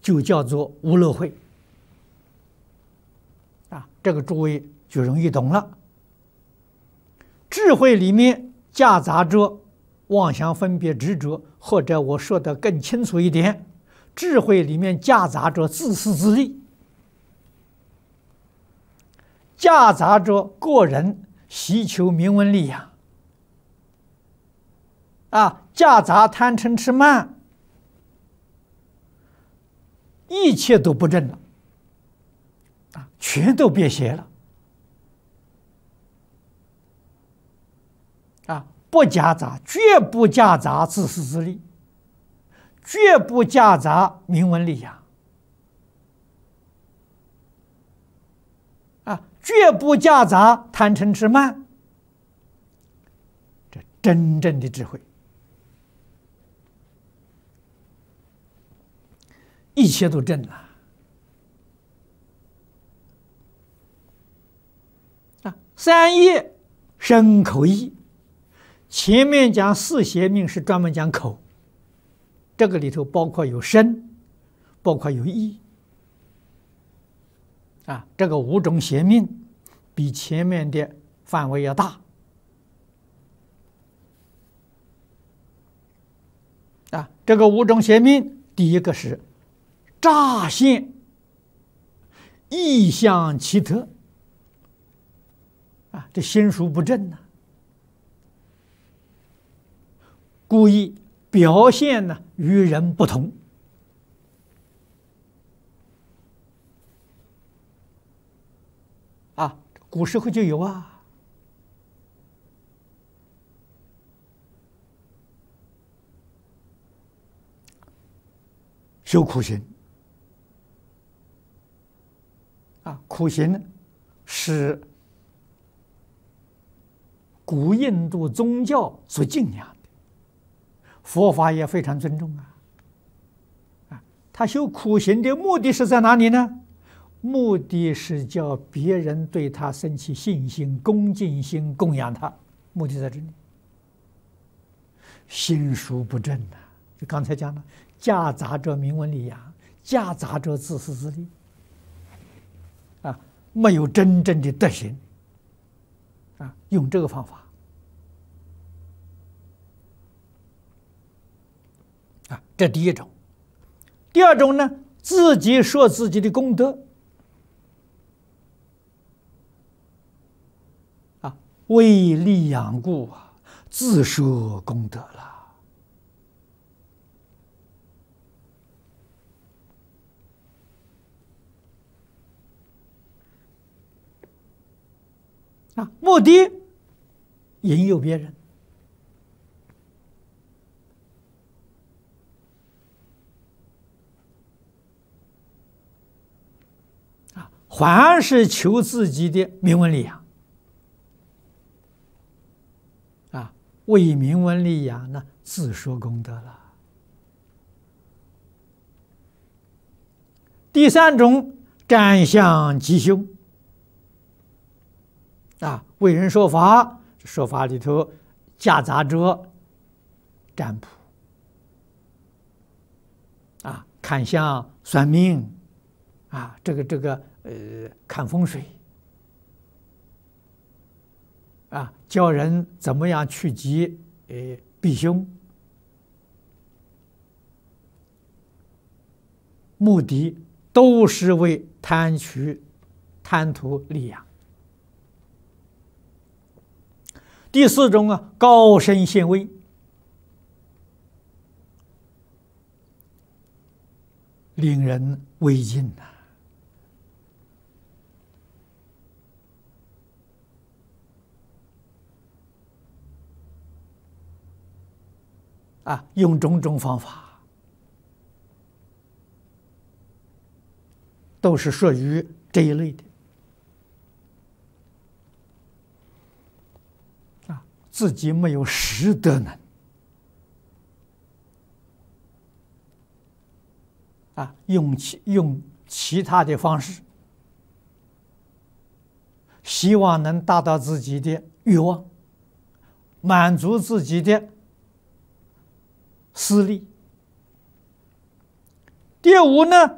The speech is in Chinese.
就叫做无乐慧。这个诸位就容易懂了。智慧里面夹杂着妄想分别执着，或者我说的更清楚一点，智慧里面夹杂着自私自利，夹杂着个人希求名闻利养，夹杂贪嗔痴慢，一切都不正了，全都变邪了。不夹杂，绝不夹杂自私自利，绝不夹杂名闻利养，绝不夹杂贪嗔痴慢。这真正的智慧，一切都正了。三业身口意。前面讲四邪命是专门讲口，这个里头包括有身，包括有意，这个5种邪命比前面的范围要大，这个5种邪命，第一个是乍现意象奇特，这心术不正呢，故意表现呢与人不同，古时候就有修苦行，苦行呢是古印度宗教所敬仰的。佛法也非常尊重他修苦行的目的是在哪里呢？目的是叫别人对他生起信心、恭敬心，供养他，目的在这里。心术不正就刚才讲了，夹杂着名闻利养，夹杂着自私自利，没有真正的德行，用这个方法。这第一种。第二种呢，自己说自己的功德，为利养故自说功德了。目的引诱别人，还是求自己的名闻利养，为名闻利养呢，自说功德了。第三种，占相吉凶，为人说法，说法里头夹杂着占卜，看相算命，看风水，教人怎么样趋吉避凶，目的都是为贪图利养。第四种高深显微，令人畏敬用种种方法，都是属于这一类的。自己没有实德能，用其他的方式，希望能达到自己的欲望，满足自己的私利。第五呢，